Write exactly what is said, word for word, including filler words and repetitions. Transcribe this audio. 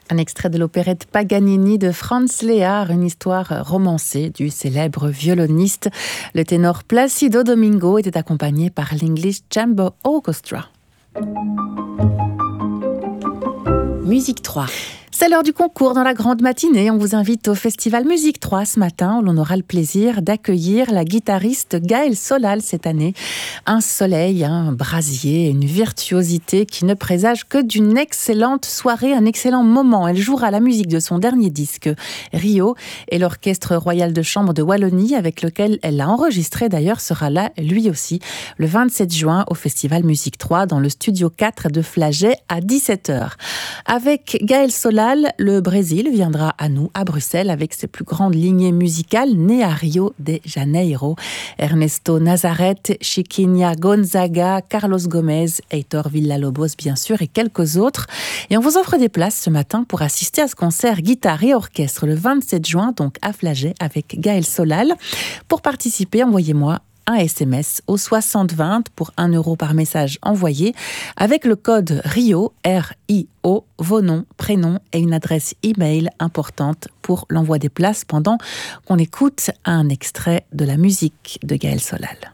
Un extrait de l'opérette Paganini de Franz Lehár, une histoire romancée du célèbre violoniste. Le ténor Placido Domingo était accompagné par l'English Chamber Orchestra. Musique trois. C'est l'heure du concours dans la grande matinée. On vous invite au Festival Musique trois ce matin où l'on aura le plaisir d'accueillir la guitariste Gaëlle Solal cette année. Un soleil, un brasier, une virtuosité qui ne présage que d'une excellente soirée, un excellent moment. Elle jouera la musique de son dernier disque, Rio, et l'Orchestre Royal de Chambre de Wallonie avec lequel elle l'a enregistré d'ailleurs sera là lui aussi le vingt-sept juin au Festival Musique trois dans le studio quatre de Flagey à dix-sept heures. Avec Gaëlle Solal, le Brésil viendra à nous, à Bruxelles, avec ses plus grandes lignées musicales nées à Rio de Janeiro. Ernesto Nazareth, Chiquinha Gonzaga, Carlos Gomez, Heitor Villa-Lobos bien sûr et quelques autres. Et on vous offre des places ce matin pour assister à ce concert guitare et orchestre le vingt-sept juin, donc à Flagey avec Gaëlle Solal. Pour participer, envoyez-moi un S M S au soixante vingt pour un euro par message envoyé avec le code RIO, R I O, vos noms, prénoms et une adresse e-mail importante pour l'envoi des places pendant qu'on écoute un extrait de la musique de Gaëlle Solal.